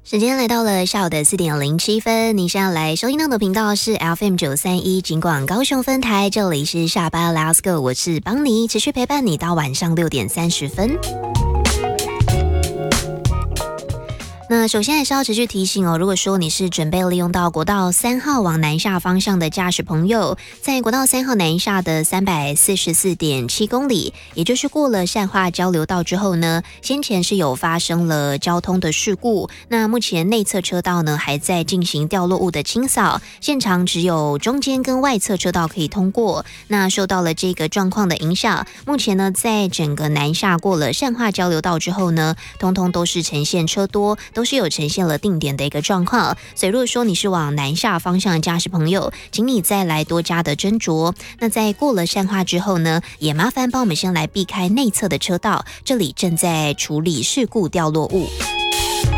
时间来到了下午的4:07，您现在来收听到的频道是 FM931 警广高雄分台，这里是下班 Let's Go， 我是邦尼，持续陪伴你到晚上6:30。那首先还是要持续提醒哦，如果说你是准备利用到国道3号往南下方向的驾驶朋友，在国道3号南下的344.7公里，也就是过了善化交流道之后呢，先前是有发生了交通的事故，那目前内侧车道呢还在进行掉落物的清扫，现场只有中间跟外侧车道可以通过。那受到了这个状况的影响，目前呢在整个南下过了善化交流道之后呢，通通都是呈现车多，都是有呈现了定点的一个状况，所以如果说你是往南下方向的驾驶朋友，请你再来多加的斟酌。那在过了善化之后呢，也麻烦帮我们先来避开内侧的车道，这里正在处理事故掉落物。